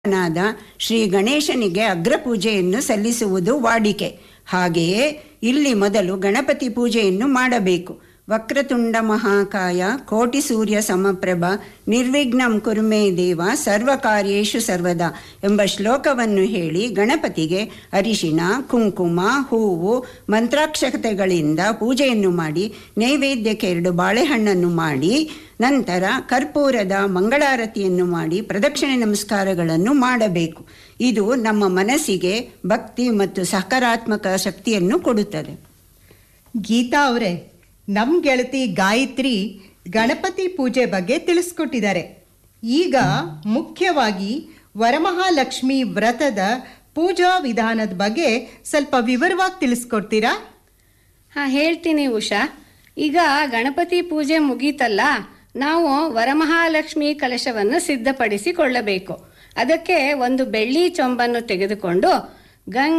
ನಾದ ಶ್ರೀ ಗಣೇಶನಿಗೆ ಅಗ್ರಪೂಜೆಯನ್ನು ಸಲ್ಲಿಸುವುದು ವಾಡಿಕೆ. ಹಾಗೆಯೇ ಇಲ್ಲಿ ಮೊದಲು ಗಣಪತಿ ಪೂಜೆಯನ್ನು ಮಾಡಬೇಕು. ವಕ್ರತುಂಡ ಮಹಾಕಾಯ ಕೋಟಿ ಸೂರ್ಯ ಸಮಪ್ರಭ ನಿರ್ವಿಘ್ನಂ ಕುರುಮೇ ದೇವ ಸರ್ವಕಾರ್ಯೇಷು ಸರ್ವದಾ ಎಂಬ ಶ್ಲೋಕವನ್ನು ಹೇಳಿ ಗಣಪತಿಗೆ ಅರಿಶಿಣ, ಕುಂಕುಮ, ಹೂವು, ಮಂತ್ರಾಕ್ಷತೆಗಳಿಂದ ಪೂಜೆಯನ್ನು ಮಾಡಿ ನೈವೇದ್ಯಕ್ಕೆ 2 ಬಾಳೆಹಣ್ಣನ್ನು ಮಾಡಿ ನಂತರ ಕರ್ಪೂರದ ಮಂಗಳಾರತಿಯನ್ನು ಮಾಡಿ ಪ್ರದಕ್ಷಿಣೆ ನಮಸ್ಕಾರಗಳನ್ನು ಮಾಡಬೇಕು. ಇದು ನಮ್ಮ ಮನಸ್ಸಿಗೆ ಭಕ್ತಿ ಮತ್ತು ಸಕಾರಾತ್ಮಕ ಶಕ್ತಿಯನ್ನು ಕೊಡುತ್ತದೆ. ಗೀತಾ ಅವರೇ, ನಮ್ಮ ಗೆಳತಿ ಗಾಯತ್ರಿ ಗಣಪತಿ ಪೂಜೆ ಬಗ್ಗೆ ತಿಳಿಸ್ಕೊಟ್ಟಿದ್ದಾರೆ. ಈಗ ಮುಖ್ಯವಾಗಿ ವರಮಹಾಲಕ್ಷ್ಮಿ ವ್ರತದ ಪೂಜಾ ವಿಧಾನದ ಬಗ್ಗೆ ಸ್ವಲ್ಪ ವಿವರವಾಗಿ ತಿಳಿಸ್ಕೊಡ್ತೀರಾ? ಹೇಳ್ತೀನಿ ಉಷಾ. ಈಗ ಗಣಪತಿ ಪೂಜೆ ಮುಗೀತಲ್ಲ, ನಾವು ವರಮಹಾಲಕ್ಷ್ಮಿ ಕಲಶವನ್ನು ಸಿದ್ಧಪಡಿಸಿಕೊಳ್ಳಬೇಕು. ಅದಕ್ಕೆ ಒಂದು ಬೆಳ್ಳಿ ಚೊಂಬನ್ನು ತೆಗೆದುಕೊಂಡು